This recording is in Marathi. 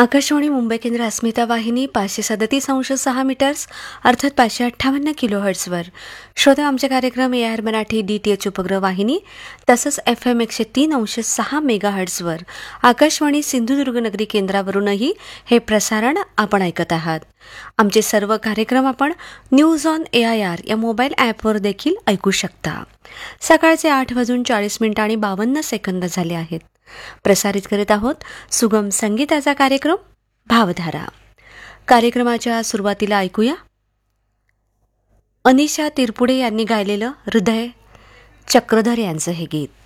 आकाशवाणी मुंबई केंद्र अस्मिता वाहिनी 537.6 मीटर्स अर्थात 558 किलोहर्ट्झवर. श्रोता, आमचे कार्यक्रम AR मराठी DTH उपग्रह वाहिनी तसंच FM 103.6 मेगाहर्ट्झवर आकाशवाणी सिंधुदुर्ग नगरी केंद्रावरूनही हे प्रसारण आपण ऐकत आहात. आमचे सर्व कार्यक्रम आपण न्यूज ऑन AIR या मोबाईल ॲपवर देखील ऐकू शकता. सकाळचे 8:40 आणि 52 सेकंद झाले आहेत. प्रसारित करीत आहोत सुगम संगीताचा कार्यक्रम भावधारा. कार्यक्रमाच्या सुरुवातीला ऐकूया अनिशा तिरपुडे यांनी गायलेलं हृदय चक्रधर यांचं हे गीत.